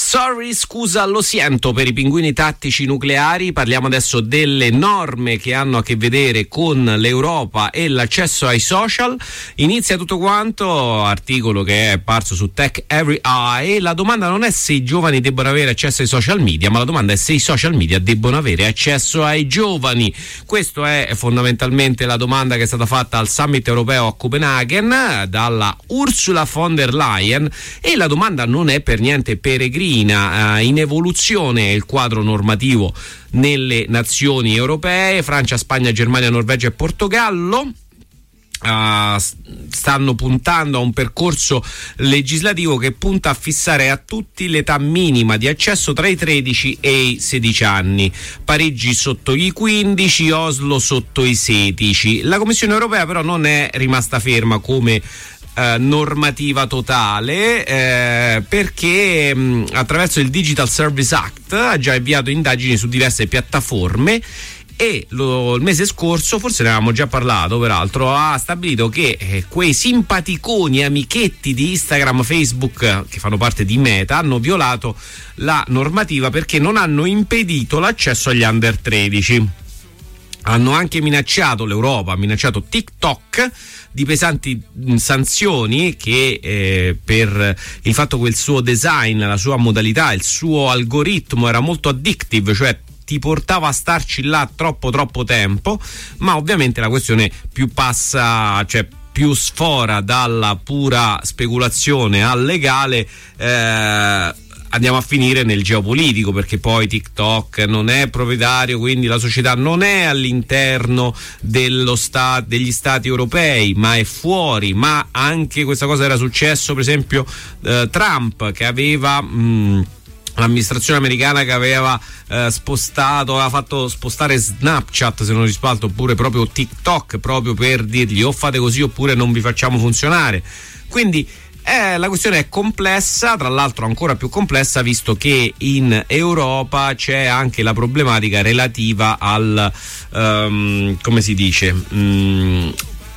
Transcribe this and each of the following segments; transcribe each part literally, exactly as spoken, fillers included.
Sorry, scusa, lo sento per i pinguini tattici nucleari. Parliamo adesso delle norme che hanno a che vedere con l'Europa e l'accesso ai social. Inizia tutto quanto, articolo che è apparso su Tech Every Eye. La domanda non è se i giovani debbono avere accesso ai social media, ma la domanda è se i social media debbono avere accesso ai giovani. Questa è fondamentalmente la domanda che è stata fatta al summit europeo a Copenaghen dalla Ursula von der Leyen, e la domanda non è per niente peregrina. In evoluzione è il quadro normativo nelle nazioni europee. Francia, Spagna, Germania, Norvegia e Portogallo Uh, stanno puntando a un percorso legislativo che punta a fissare a tutti l'età minima di accesso tra i tredici e i sedici anni. Parigi sotto i quindici, Oslo sotto i sedici. La Commissione europea però non è rimasta ferma come Uh, normativa totale, eh, perché mh, attraverso il Digital Service Act ha già avviato indagini su diverse piattaforme e lo, il mese scorso, forse ne avevamo già parlato peraltro, ha stabilito che eh, quei simpaticoni amichetti di Instagram, Facebook che fanno parte di Meta hanno violato la normativa perché non hanno impedito l'accesso agli under tredici. Hanno anche minacciato, l'Europa ha minacciato TikTok di pesanti sanzioni che eh, per il fatto che il suo design, la sua modalità, il suo algoritmo era molto addictive, cioè ti portava a starci là troppo troppo tempo. Ma ovviamente la questione più passa, cioè più sfora dalla pura speculazione al legale, eh, andiamo a finire nel geopolitico, perché poi TikTok non è proprietario, quindi la società non è all'interno dello sta- degli stati europei, ma è fuori. Ma anche questa cosa era successo, per esempio eh, Trump, che aveva mh, l'amministrazione americana che aveva eh, spostato, aveva fatto spostare Snapchat, se non mi sbaglio, oppure proprio TikTok, proprio per dirgli o fate così oppure non vi facciamo funzionare. Quindi Eh, la questione è complessa, tra l'altro ancora più complessa visto che in Europa c'è anche la problematica relativa al um, come si dice mm,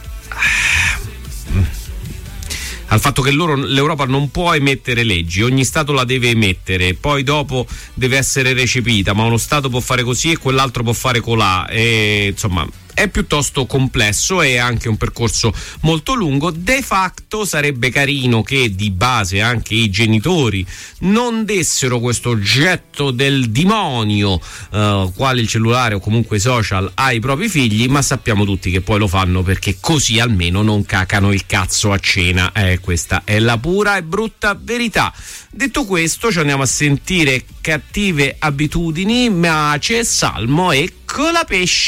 al fatto che loro, l'Europa non può emettere leggi, ogni Stato la deve emettere, poi dopo deve essere recepita, ma uno Stato può fare così e quell'altro può fare colà, e insomma è piuttosto complesso e anche un percorso molto lungo. De facto sarebbe carino che di base anche i genitori non dessero questo oggetto del demonio, eh, quale il cellulare o comunque i social, ai propri figli, ma sappiamo tutti che poi lo fanno perché così almeno non cacano il cazzo a cena. Eh, questa è la pura e brutta verità. Detto questo, ci andiamo a sentire Cattive abitudini, Mace, Salmo e Colapesce.